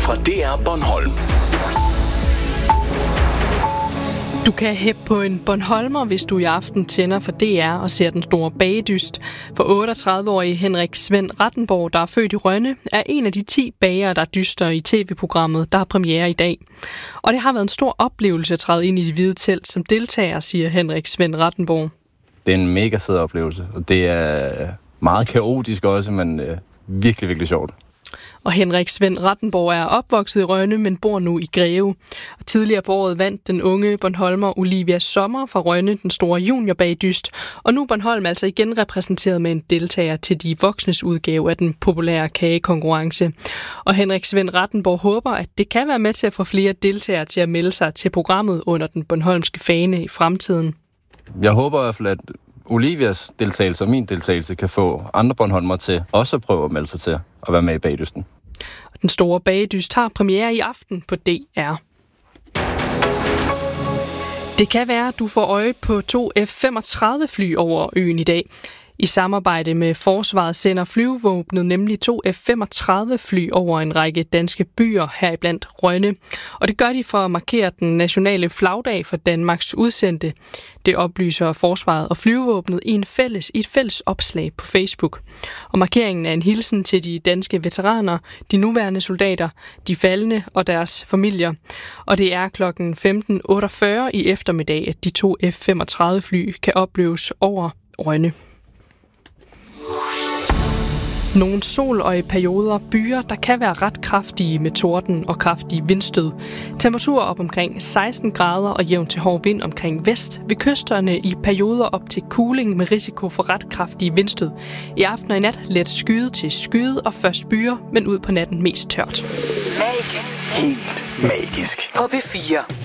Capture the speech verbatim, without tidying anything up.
fra D R Bornholm. Du kan hæppe på en bornholmer, hvis du i aften tænder for D R og ser Den Store Bagedyst. For otteogtredive-årige Henrik Svend Rattenborg, der er født i Rønne, er en af de ti bagere, der dyster i tv-programmet, der har premiere i dag. Og det har været en stor oplevelse at træde ind i det hvide telt som deltager, siger Henrik Svend Rattenborg. Det er en mega fed oplevelse, og det er meget kaotisk også, men øh, virkelig, virkelig sjovt. Og Henrik Svend Rattenborg er opvokset i Rønne, men bor nu i Greve. Og tidligere på året vandt den unge bornholmer Olivia Sommer fra Rønne den store juniorbagdyst. Og nu er Bornholm altså igen repræsenteret med en deltager til de voksnes udgave af den populære kagekonkurrence. Og Henrik Svend Rattenborg håber, at det kan være med til at få flere deltagere til at melde sig til programmet under den bornholmske fane i fremtiden. Jeg håber i hvert fald, at Olivias deltagelse og min deltagelse kan få andre bornholmer til også at prøve at melde sig til at være med i bagdysten. Den Store Bagedyst har premiere i aften på D R. Det kan være, at du får øje på to F femogtredive fly over øen i dag. I samarbejde med Forsvaret sender flyvevåbnet nemlig to F femogtredive fly over en række danske byer, heriblandt Rønne. Og det gør de for at markere den nationale flagdag for Danmarks udsendte. Det oplyser Forsvaret og flyvevåbnet i, en fælles, i et fælles opslag på Facebook. Og markeringen er en hilsen til de danske veteraner, de nuværende soldater, de faldne og deres familier. Og det er klokken femten otteogfyrre i eftermiddag, at de to F femogtredive fly kan opleves over Rønne. Nogle sol og i perioder byer, der kan være ret kraftige med torden og kraftige vindstød. Temperaturer op omkring seksten grader og jævn til hård vind omkring vest. Ved kysterne i perioder op til kuling med risiko for ret kraftige vindstød. I aften og i nat let skyde til skyde og først byer, men ud på natten mest tørt. Magisk. Helt magisk. På P fire.